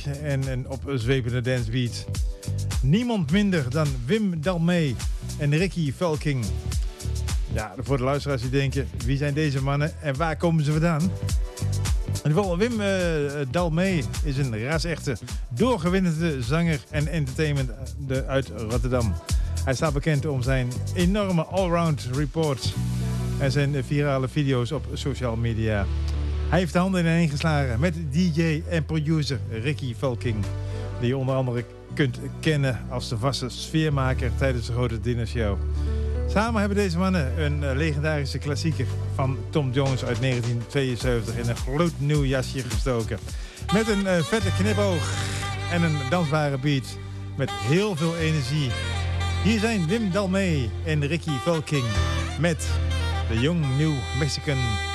en een opzwepende dancebeat. Niemand minder dan Wim Dalmee en Ricky Velking. Ja, voor de luisteraars die denken, wie zijn deze mannen en waar komen ze vandaan? In ieder geval, Wim Dalmee is een ras-echte, doorgewinterde zanger en entertainment uit Rotterdam. Hij staat bekend om zijn enorme allround reports en zijn virale video's op social media. Hij heeft de handen ineen geslagen met DJ en producer Ricky Velking, die je onder andere kunt kennen als de vaste sfeermaker tijdens de grote dinnershow. Samen hebben deze mannen een legendarische klassieker van Tom Jones uit 1972 in een gloednieuw jasje gestoken. Met een vette knipoog en een dansbare beat met heel veel energie. Hier zijn Wim Dalmee en Ricky Velking met The Young New Mexican